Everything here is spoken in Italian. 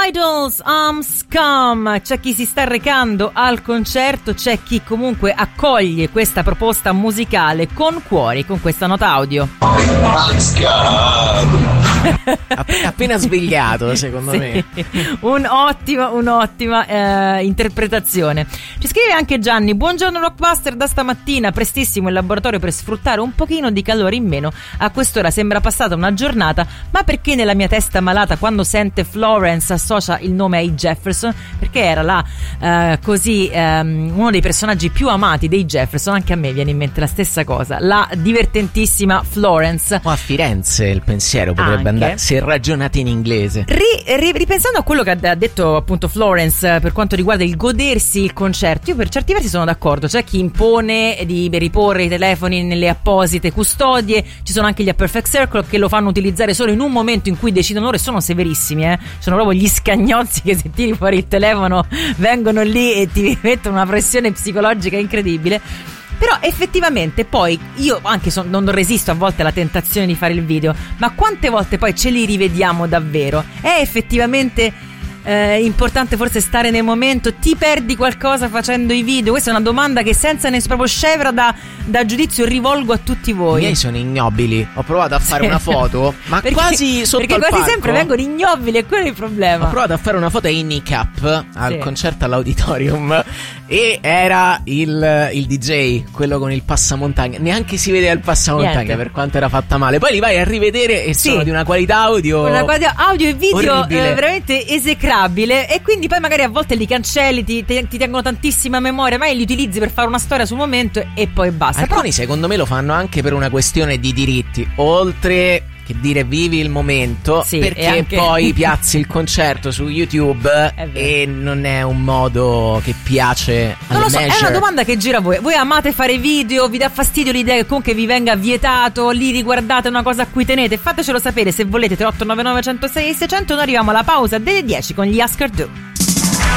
Idols, Scum. C'è chi si sta recando al concerto, c'è chi comunque accoglie questa proposta musicale con cuori, con questa nota audio. Appena svegliato, secondo me. Un'ottima interpretazione. Ci scrive anche Gianni: buongiorno Rockbuster, da stamattina prestissimo in laboratorio per sfruttare un pochino di calore in meno. A quest'ora sembra passata una giornata, ma perché nella mia testa malata quando sente Florence associa il nome ai Jefferson? Perché era uno dei personaggi più amati dei Jefferson. Anche a me viene in mente la stessa cosa, la divertentissima Florence. O a Firenze il pensiero potrebbe andare, se ragionate in inglese. Ripensando a quello che ha detto appunto Florence per quanto riguarda il godersi il concerto, io per certi versi sono d'accordo. C'è chi impone di riporre i telefoni nelle apposite custodie, ci sono anche gli A Perfect Circle che lo fanno utilizzare solo in un momento in cui decidono loro, e sono severissimi, sono proprio gli scagnozzi che se tiri fuori il telefono vengono lì e ti mettono una pressione psicologica incredibile. Però effettivamente poi io anche non resisto a volte alla tentazione di fare il video, ma quante volte poi ce li rivediamo davvero? È effettivamente importante forse stare nel momento? Ti perdi qualcosa facendo i video? Questa è una domanda che senza proprio scevra da giudizio rivolgo a tutti voi. I miei sono ignobili. Ho provato a fare una foto, ma quasi sotto perché al quasi palco. sempre vengono ignobili, e quello è il problema. Ho provato a fare una foto a Handicap al concerto all'Auditorium e era il DJ, quello con il passamontagna. Neanche si vedeva il passamontagna per quanto era fatta male. Poi li vai a rivedere e sono di una qualità audio, una qualità audio e video veramente esecrabile, e quindi poi magari a volte li cancelli, ti tengono tantissima memoria, ma li utilizzi per fare una storia sul momento e poi basta. Alcuni secondo me lo fanno anche per una questione di diritti, oltre che dire vivi il momento, perché anche poi piazzi il concerto su YouTube e non è un modo che piace alle non lo so, measure. È una domanda che gira a voi. Voi amate fare video? Vi dà fastidio l'idea che comunque vi venga vietato? Li riguardate, una cosa a cui tenete? Fatecelo sapere se volete. 3899 106 600. Noi arriviamo alla pausa delle 10 con gli Ask Her Do.